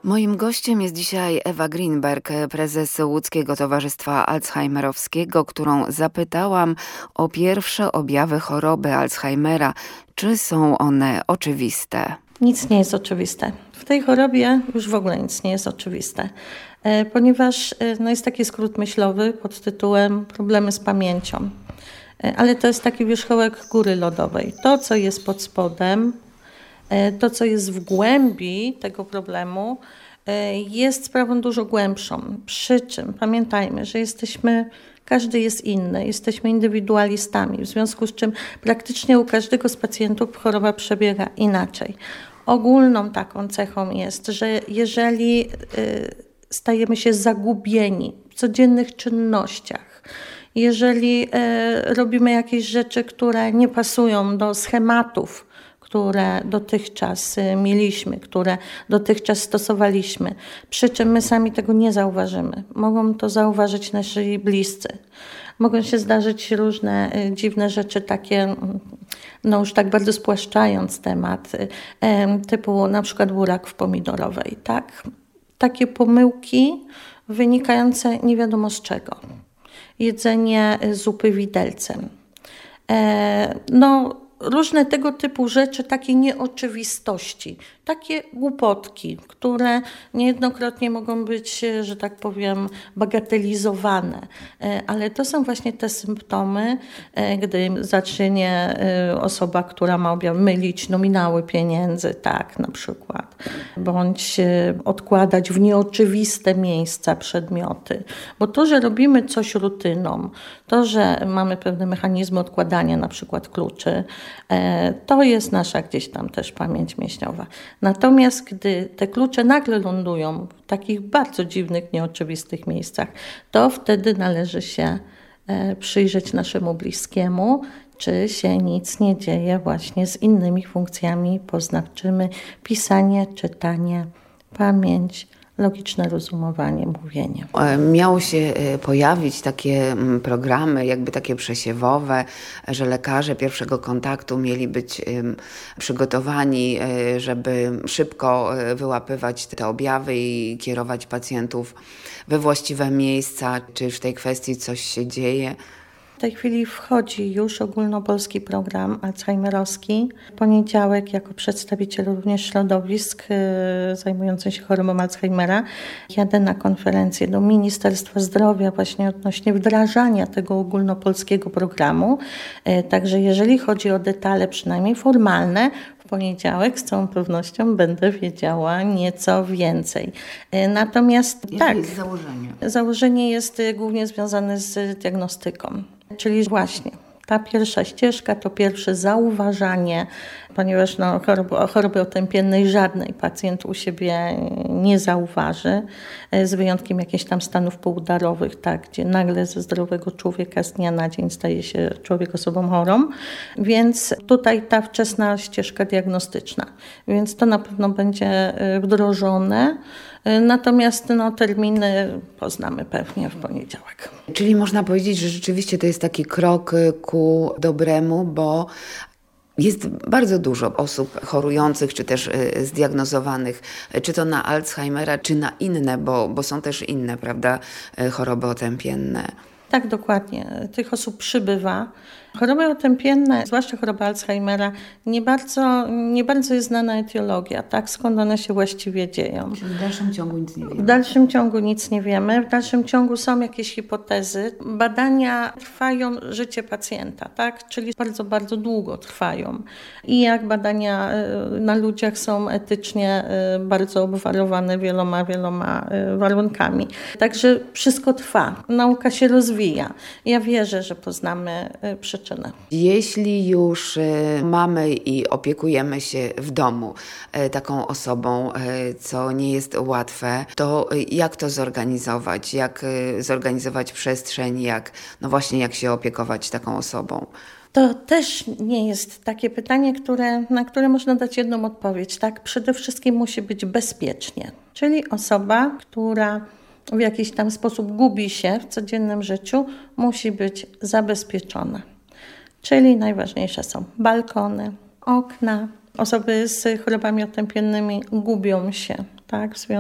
Moim gościem jest dzisiaj Ewa Greenberg, prezes Łódzkiego Towarzystwa Alzheimerowskiego, którą zapytałam o pierwsze objawy choroby Alzheimera. Czy są one oczywiste? Nic nie jest oczywiste. W tej chorobie już w ogóle nic nie jest oczywiste, ponieważ jest taki skrót myślowy pod tytułem problemy z pamięcią. Ale to jest taki wierzchołek góry lodowej. To, co jest pod spodem, to, co jest w głębi tego problemu, jest sprawą dużo głębszą. Przy czym pamiętajmy, że każdy jest inny, jesteśmy indywidualistami, w związku z czym praktycznie u każdego z pacjentów choroba przebiega inaczej. Ogólną taką cechą jest, że jeżeli stajemy się zagubieni w codziennych czynnościach, jeżeli robimy jakieś rzeczy, które nie pasują do schematów, które dotychczas mieliśmy, które dotychczas stosowaliśmy, przy czym my sami tego nie zauważymy. Mogą to zauważyć nasi bliscy. Mogą się zdarzyć różne dziwne rzeczy, takie, już tak bardzo spłaszczając temat, typu na przykład burak w pomidorowej, tak? Takie pomyłki wynikające nie wiadomo z czego. Jedzenie zupy widelcem. Różne tego typu rzeczy, takie nieoczywistości, takie głupotki, które niejednokrotnie mogą być, że tak powiem, bagatelizowane. Ale to są właśnie te symptomy, gdy zacznie osoba, która ma objaw, mylić nominały pieniędzy, tak na przykład, bądź odkładać w nieoczywiste miejsca przedmioty. Bo to, że robimy coś rutyną, to, że mamy pewne mechanizmy odkładania na przykład kluczy, to jest nasza gdzieś tam też pamięć mięśniowa. Natomiast gdy te klucze nagle lądują w takich bardzo dziwnych, nieoczywistych miejscach, to wtedy należy się przyjrzeć naszemu bliskiemu, czy się nic nie dzieje właśnie z innymi funkcjami poznawczymi, pisanie, czytanie, pamięć, logiczne rozumowanie, mówienie. Miało się pojawić takie programy, jakby takie przesiewowe, że lekarze pierwszego kontaktu mieli być przygotowani, żeby szybko wyłapywać te objawy i kierować pacjentów we właściwe miejsca. Czy w tej kwestii coś się dzieje? W tej chwili wchodzi już ogólnopolski program alzheimerowski. W poniedziałek jako przedstawiciel również środowisk zajmujących się chorobą Alzheimera jadę na konferencję do Ministerstwa Zdrowia właśnie odnośnie wdrażania tego ogólnopolskiego programu. Także jeżeli chodzi o detale przynajmniej formalne, w poniedziałek z całą pewnością będę wiedziała nieco więcej. Natomiast Jakie jest założenie? Założenie jest głównie związane z diagnostyką. Czyli właśnie ta pierwsza ścieżka to pierwsze zauważanie, ponieważ choroby otępiennej żadnej pacjent u siebie nie zauważy, z wyjątkiem jakichś tam stanów poudarowych, tak, gdzie nagle ze zdrowego człowieka z dnia na dzień staje się człowiek osobą chorą. Więc tutaj ta wczesna ścieżka diagnostyczna. Więc to na pewno będzie wdrożone. Natomiast terminy poznamy pewnie w poniedziałek. Czyli można powiedzieć, że rzeczywiście to jest taki krok ku dobremu, bo jest bardzo dużo osób chorujących, czy też zdiagnozowanych, czy to na Alzheimera, czy na inne, bo są też inne, prawda, choroby otępienne. Tak, dokładnie. Tych osób przybywa. Choroby otępienne, zwłaszcza choroba Alzheimera, nie bardzo jest znana etiologia, tak? Skąd one się właściwie dzieją. Czyli w dalszym ciągu nic nie wiemy. W dalszym ciągu nic nie wiemy. W dalszym ciągu są jakieś hipotezy. Badania trwają życie pacjenta, tak? Czyli bardzo, bardzo długo trwają. I jak badania na ludziach są etycznie bardzo obwarowane wieloma warunkami. Także wszystko trwa. Nauka się rozwija. Ja wierzę, że poznamy przyczynę. Jeśli już mamy i opiekujemy się w domu taką osobą, co nie jest łatwe, to jak to zorganizować? Jak zorganizować przestrzeń? Jak się opiekować taką osobą? To też nie jest takie pytanie, na które można dać jedną odpowiedź. Tak? Przede wszystkim musi być bezpiecznie. Czyli osoba, która w jakiś tam sposób gubi się w codziennym życiu, musi być zabezpieczona. Czyli najważniejsze są balkony, okna. Osoby z chorobami otępiennymi gubią się, tak?